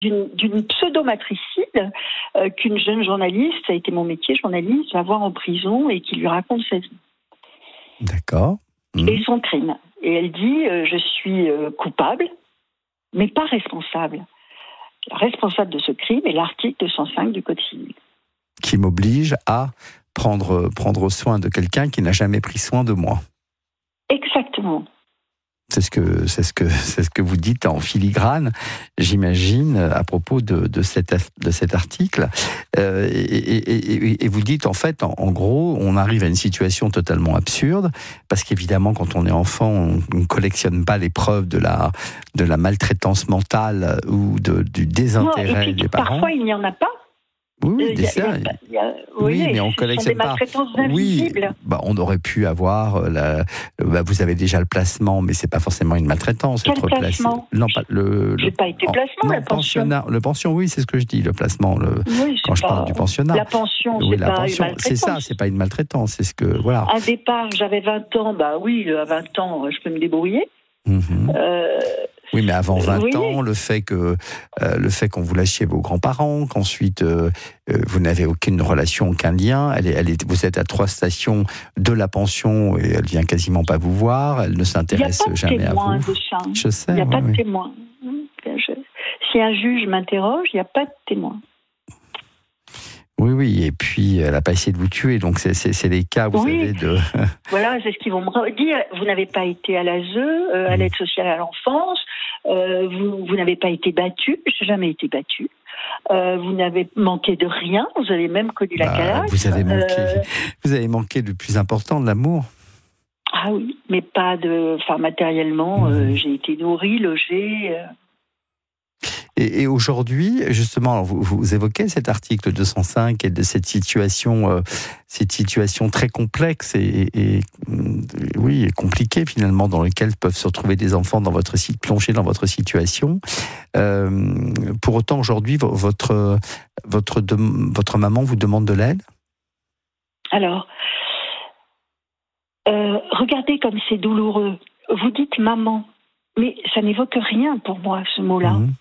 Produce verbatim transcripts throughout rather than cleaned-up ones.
d'une, d'une pseudo-matricide euh, qu'une jeune journaliste, ça a été mon métier, journaliste, va voir en prison et qui lui raconte sa vie. D'accord. Mmh. Et son crime. Et elle dit euh, je suis euh, coupable, mais pas responsable. Responsable de ce crime est l'article deux cent cinq du Code civil. Qui m'oblige à prendre, prendre soin de quelqu'un qui n'a jamais pris soin de moi. Exactement. C'est ce que, c'est ce que, c'est ce que vous dites en filigrane, j'imagine, à propos de, de, cet, de cet article. Euh, et, et, et, et vous dites, en fait, en, en gros, on arrive à une situation totalement absurde, parce qu'évidemment, quand on est enfant, on ne collectionne pas les preuves de la, de la maltraitance mentale ou de, du désintérêt non, et puis, des parents. Parfois, il n'y en a pas. Oui, oui, euh, des ça. Y a, oui, oui, mais on collectionne pas. Oui, bah, on aurait pu avoir. La, bah, vous avez déjà le placement, mais c'est pas forcément une maltraitance. Quel être placement placé. Non, pas le. J'ai le pas été placement. Non, la pension. Le pension, oui, c'est ce que je dis. Le placement. Le, oui, quand je pas, parle du pensionnat. La pension, oui, c'est la pas pension, une maltraitance. c'est ça. C'est pas une maltraitance. C'est ce que voilà. À départ, j'avais vingt ans. Bah oui, à vingt ans, je peux me débrouiller. Mm-hmm. Euh, Oui, mais avant vingt oui. ans, le fait que euh, le fait qu'on vous lâche chez vos grands-parents, qu'ensuite euh, euh, vous n'avez aucune relation, aucun lien, elle est, elle est, vous êtes à trois stations de la pension et elle vient quasiment pas vous voir, elle ne s'intéresse jamais à vous. De ça. Je sais. Il n'y a oui, pas oui. de témoin. Je... Si un juge m'interroge, il n'y a pas de témoin. Oui, oui, et puis elle n'a pas essayé de vous tuer, donc c'est, c'est, c'est les cas, vous oui. savez, de... Voilà, c'est ce qu'ils vont me dire. Vous n'avez pas été à l'A S E, euh, à l'aide sociale à l'enfance, euh, vous, vous n'avez pas été battu, je n'ai jamais été battu, euh, vous n'avez manqué de rien, vous avez même connu la bah, calasse. Vous avez manqué, euh... vous avez manqué du plus important, de l'amour. Ah oui, mais pas de... Enfin, matériellement, mmh. euh, j'ai été nourrie, logée... Euh... Et, et aujourd'hui, justement, alors vous, vous évoquez cet article deux cent cinq et de cette situation, euh, cette situation très complexe et, et, et oui, et compliquée finalement, dans laquelle peuvent se retrouver des enfants dans votre site, plongés dans votre situation. Euh, pour autant, aujourd'hui, votre votre de, votre maman vous demande de l'aide ? Alors, euh, regardez comme c'est douloureux. Vous dites maman, mais ça n'évoque rien pour moi ce mot-là. Mmh.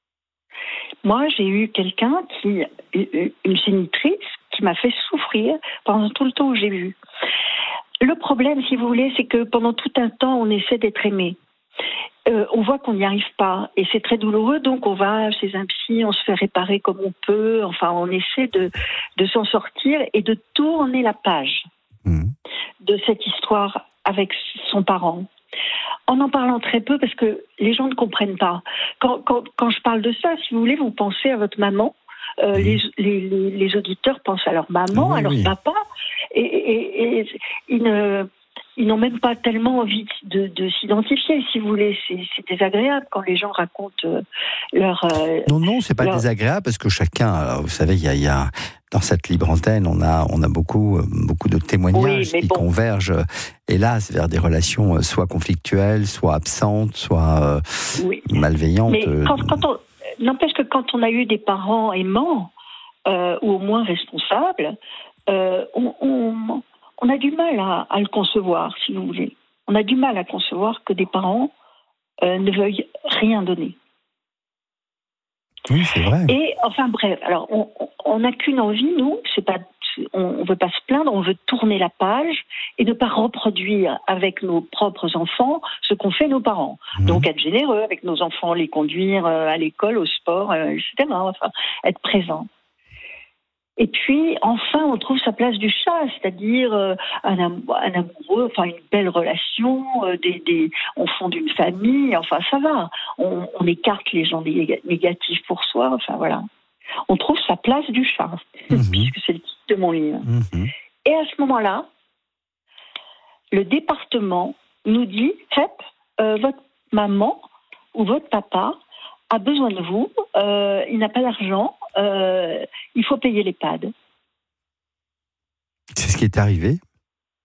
Moi, j'ai eu quelqu'un qui, une génitrice, qui m'a fait souffrir pendant tout le temps où j'ai vu. Le problème, si vous voulez, c'est que pendant tout un temps, on essaie d'être aimé. Euh, on voit qu'on n'y arrive pas et c'est très douloureux, donc on va chez un psy, on se fait réparer comme on peut, enfin on essaie de, de s'en sortir et de tourner la page mmh. de cette histoire avec son parent. En en parlant très peu, parce que les gens ne comprennent pas. Quand, quand, quand je parle de ça, si vous voulez, vous pensez à votre maman, euh, mmh. les, les, les, les auditeurs pensent à leur maman, oui, à leur oui. papa, et, et, et ils, ne, ils n'ont même pas tellement envie de, de s'identifier, si vous voulez. C'est, c'est désagréable quand les gens racontent euh, leur... Euh, non, non, c'est pas leur... désagréable, parce que chacun, alors, vous savez, il y a... Y a... Dans cette libre antenne, on a, on a beaucoup, beaucoup de témoignages oui, qui bon. convergent, hélas, vers des relations soit conflictuelles, soit absentes, soit euh, oui. malveillantes. Mais quand, quand on, n'empêche que quand on a eu des parents aimants, euh, ou au moins responsables, euh, on, on, on a du mal à, à le concevoir, si vous voulez. On a du mal à concevoir que des parents euh, ne veuillent rien donner. Oui, c'est vrai. Et enfin bref, alors on n'a qu'une envie, nous, c'est pas, on ne veut pas se plaindre, on veut tourner la page et ne pas reproduire avec nos propres enfants ce qu'ont fait nos parents. Mmh. Donc être généreux avec nos enfants, les conduire à l'école, au sport, et cetera. Enfin, être présent. Et puis, enfin, on trouve sa place du chat, c'est-à-dire euh, un, am- un amoureux, enfin une belle relation, euh, des, des, on fonde une famille, enfin ça va. On, on écarte les gens négatifs pour soi, enfin voilà. On trouve sa place du chat, mm-hmm. puisque c'est le titre de mon livre. Mm-hmm. Et à ce moment-là, le département nous dit, Hep, euh, votre maman ou votre papa a besoin de vous, euh, il n'a pas d'argent, euh, il faut payer l'EHPAD. C'est ce qui est arrivé, Patricia ?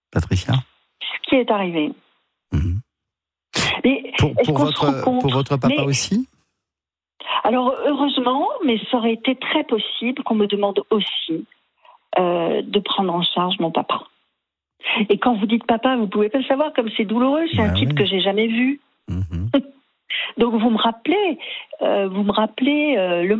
Ce qui est arrivé. Mmh. Mais pour, pour, votre, pour votre papa mais, aussi ? Alors, heureusement, mais ça aurait été très possible qu'on me demande aussi euh, de prendre en charge mon papa. Et quand vous dites papa, vous ne pouvez pas le savoir, comme c'est douloureux, c'est bah un type oui. que je n'ai jamais vu. Mmh. Donc vous me rappelez, euh, vous me rappelez euh, le